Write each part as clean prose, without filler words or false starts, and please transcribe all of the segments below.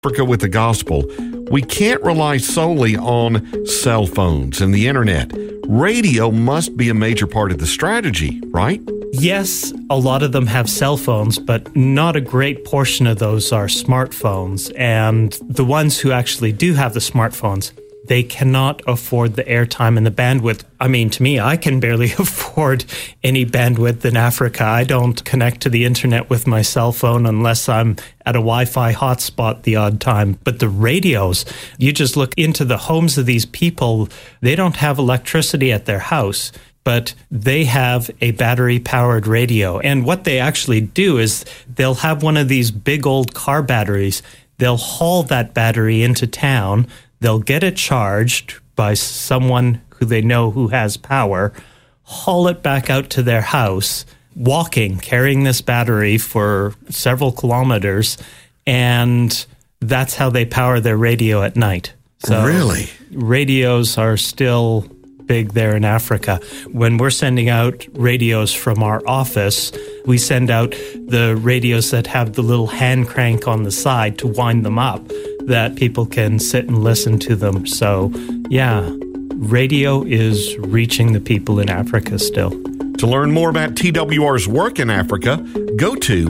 Africa with the gospel, we can't rely solely on cell phones and the internet. Radio must be a major part of the strategy, right? Yes, a lot of them have cell phones, but not a great portion of those are smartphones. And the ones who actually do have the smartphones, they cannot afford the airtime and the bandwidth. I mean, to me, I can barely afford any bandwidth in Africa. I don't connect to the internet with my cell phone unless I'm at a Wi-Fi hotspot the odd time. But the radios, you just look into the homes of these people, they don't have electricity at their house, but they have a battery-powered radio. And what they actually do is they'll have one of these big old car batteries. They'll haul that battery into town. They'll get it charged by someone who they know who has power, haul it back out to their house, walking, carrying this battery for several kilometers, and that's how they power their radio at night. So really? Radios are still big there in Africa. When we're sending out radios from our office, we send out the radios that have the little hand crank on the side to wind them up, that people can sit and listen to them. So, yeah, radio is reaching the people in Africa still. To learn more about TWR's work in Africa, go to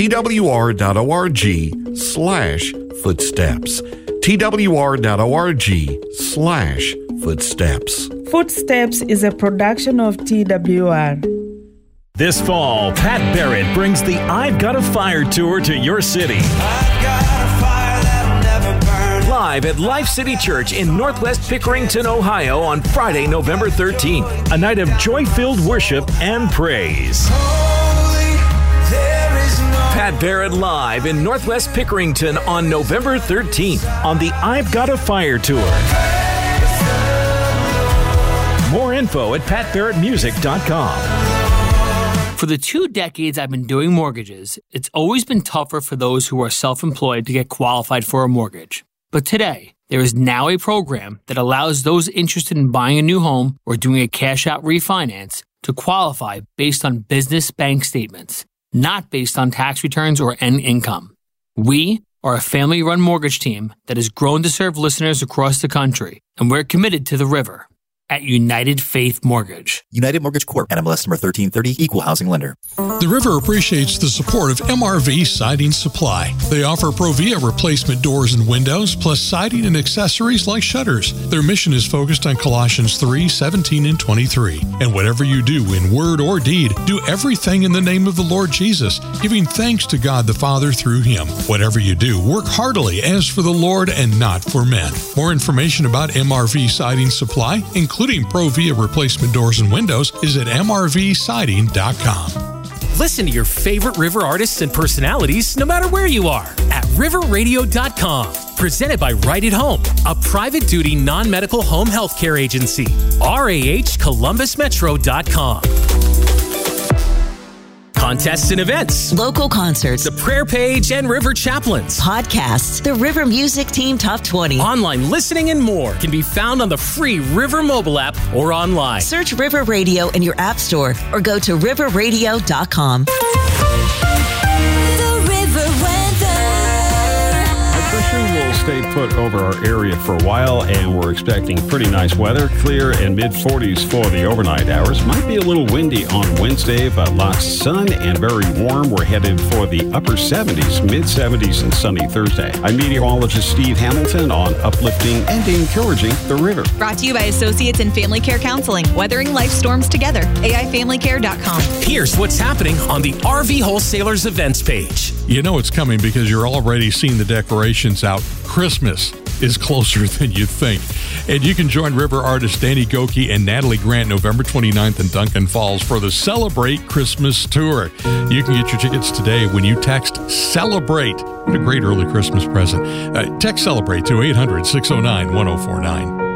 twr.org/footsteps. twr.org/footsteps. Footsteps is a production of TWR. This fall, Pat Barrett brings the I've Got a Fire tour to your city. Live at Life City Church in Northwest Pickerington, Ohio on Friday, November 13th. A night of joy-filled worship and praise. Pat Barrett live in Northwest Pickerington on November 13th on the I've Got a Fire tour. More info at patbarrettmusic.com. For the 2 decades I've been doing mortgages, it's always been tougher for those who are self-employed to get qualified for a mortgage. But today, there is now a program that allows those interested in buying a new home or doing a cash-out refinance to qualify based on business bank statements, not based on tax returns or end income. We are a family-run mortgage team that has grown to serve listeners across the country, and we're committed to the river. At United Faith Mortgage. United Mortgage Corp. NMLS number 1330. Equal housing lender. The River appreciates the support of MRV Siding Supply. They offer Provia replacement doors and windows, plus siding and accessories like shutters. Their mission is focused on Colossians 3:17 and 23. And whatever you do in word or deed, do everything in the name of the Lord Jesus, giving thanks to God the Father through Him. Whatever you do, work heartily as for the Lord and not for men. More information about MRV Siding Supply, including Provia replacement doors and windows, is at mrvsiding.com. Listen to your favorite River artists and personalities no matter where you are at riverradio.com. Presented by Right at Home, a private duty non-medical home health care agency. rahcolumbusmetro.com. Contests and events, local concerts, the prayer page and River Chaplains, podcasts, the River Music Team Top 20, online listening and more can be found on the free River mobile app or online. Search River Radio in your app store or go to riverradio.com. Will stay put over our area for a while, and we're expecting pretty nice weather, clear and mid-40s for the overnight hours. Might be a little windy on Wednesday, but lots of sun and very warm. We're headed for the upper 70s, mid-70s, and sunny Thursday. I'm meteorologist Steve Hamilton on uplifting and encouraging the river. Brought to you by Associates in Family Care Counseling, weathering life storms together. AIFamilyCare.com. Here's what's happening on the RV Wholesalers events page. You know it's coming because you're already seeing the decorations out. Christmas is closer than you think. And you can join River artists Danny Goki and Natalie Grant November 29th in Duncan Falls for the Celebrate Christmas Tour. You can get your tickets today when you text CELEBRATE. What a great early Christmas present. Text CELEBRATE to 800-609-1049.